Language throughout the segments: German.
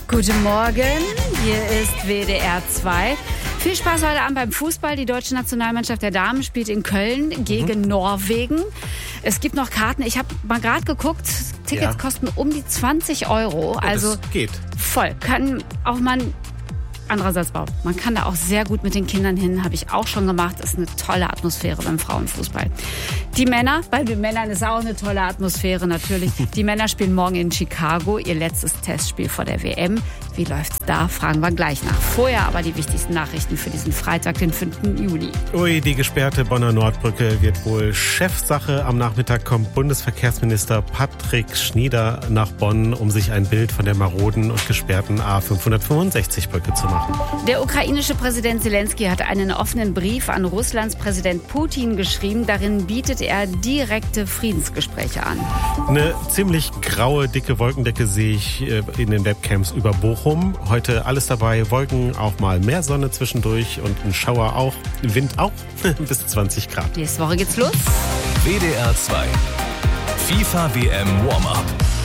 Guten Morgen, hier ist WDR 2. Viel Spaß heute Abend beim Fußball. Die deutsche Nationalmannschaft der Damen spielt in Köln gegen Norwegen. Es gibt noch Karten. Ich habe mal gerade geguckt, Tickets kosten um die 20 €. Also das geht. Voll. Kann auch man... Andererseits, man kann da auch sehr gut mit den Kindern hin, habe ich auch schon gemacht. Ist eine tolle Atmosphäre beim Frauenfußball. Die Männer, bei den Männern ist auch eine tolle Atmosphäre natürlich. Die Männer spielen morgen in Chicago ihr letztes Testspiel vor der WM. Wie läuft's da? Fragen wir gleich nach. Vorher aber die wichtigsten Nachrichten für diesen Freitag, den 5. Juli. Ui, die gesperrte Bonner Nordbrücke wird wohl Chefsache. Am Nachmittag kommt Bundesverkehrsminister Patrick Schnieder nach Bonn, um sich ein Bild von der maroden und gesperrten A565-Brücke zu machen. Der ukrainische Präsident Zelensky hat einen offenen Brief an Russlands Präsident Putin geschrieben. Darin bietet er direkte Friedensgespräche an. Eine ziemlich graue, dicke Wolkendecke sehe ich in den Webcams über Bochum. Heute alles dabei, Wolken, auch mal mehr Sonne zwischendurch und ein Schauer auch, Wind auch, bis 20 Grad. Nächste Woche geht's los. WDR 2 FIFA WM Warm-Up.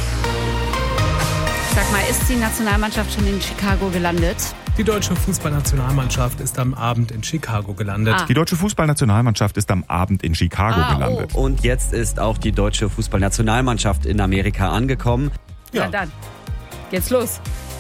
Sag mal, ist die Nationalmannschaft schon in Chicago gelandet? Die deutsche Fußballnationalmannschaft ist am Abend in Chicago gelandet. Die deutsche Fußballnationalmannschaft ist am Abend in Chicago gelandet. Oh. Und jetzt ist auch die deutsche Fußballnationalmannschaft in Amerika angekommen. Ja, dann geht's los.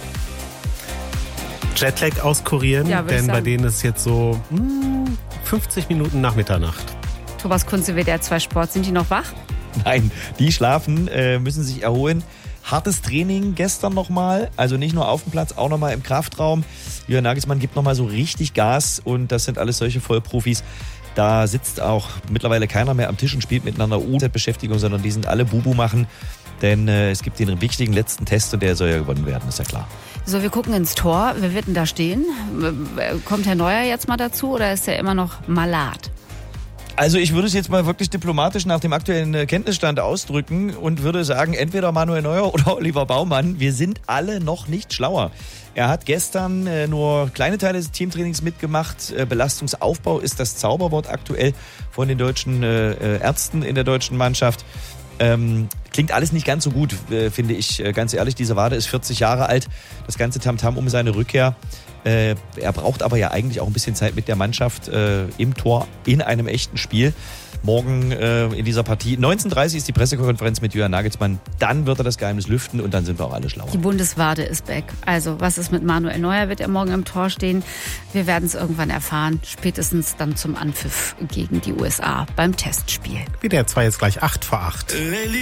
Jetlag auskurieren, denn bei denen ist jetzt so 50 Minuten nach Mitternacht. Thomas Kunze, WDR 2 Sport, sind die noch wach? Nein, die schlafen, müssen sich erholen. Hartes Training gestern nochmal, also nicht nur auf dem Platz, auch nochmal im Kraftraum. Julian Nagelsmann gibt nochmal so richtig Gas und das sind alles solche Vollprofis. Da sitzt auch mittlerweile keiner mehr am Tisch und spielt miteinander U-Beschäftigung, sondern die sind alle Bubu machen. Denn es gibt den wichtigen letzten Test und der soll ja gewonnen werden, ist ja klar. So, wir gucken ins Tor. Wer wird denn da stehen? Kommt Herr Neuer jetzt mal dazu oder ist er immer noch malat? Also ich würde es jetzt mal wirklich diplomatisch nach dem aktuellen Kenntnisstand ausdrücken und würde sagen, entweder Manuel Neuer oder Oliver Baumann. Wir sind alle noch nicht schlauer. Er hat gestern nur kleine Teile des Teamtrainings mitgemacht. Belastungsaufbau ist das Zauberwort aktuell von den deutschen Ärzten in der deutschen Mannschaft. Klingt alles nicht ganz so gut, finde ich, ganz ehrlich. Diese Wade ist 40 Jahre alt. Das ganze Tamtam um seine Rückkehr. Er braucht aber ja eigentlich auch ein bisschen Zeit mit der Mannschaft im Tor in einem echten Spiel. Morgen in dieser Partie. 19:30 ist die Pressekonferenz mit Julian Nagelsmann. Dann wird er das Geheimnis lüften und dann sind wir auch alle schlauer. Die Bundeswade ist back. Also was ist mit Manuel Neuer? Wird er morgen im Tor stehen? Wir werden es irgendwann erfahren. Spätestens dann zum Anpfiff gegen die USA beim Testspiel. WDR 2 ist gleich 7:08.